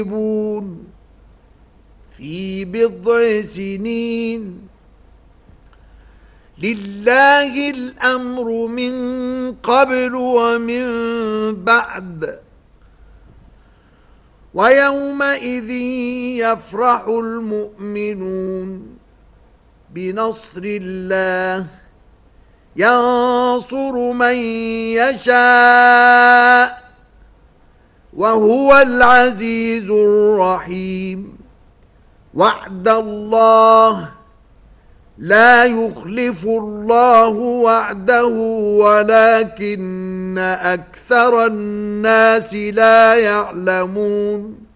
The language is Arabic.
في بضع سنين لله الأمر من قبل ومن بعد ويومئذ يفرح المؤمنون بنصر الله ينصر من يشاء وهو العزيز الرحيم وعد الله لا يخلف الله وعده ولكن أكثر الناس لا يعلمون